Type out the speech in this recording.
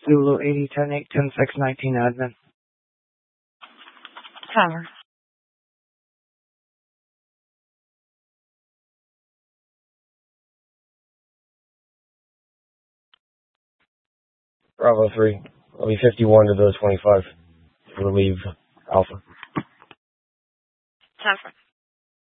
Zulu 80, 10, 8, 10, 6, 19, admin. Tower. Bravo 3. I'll be 51 to those 25. Relieve Alpha. Tower.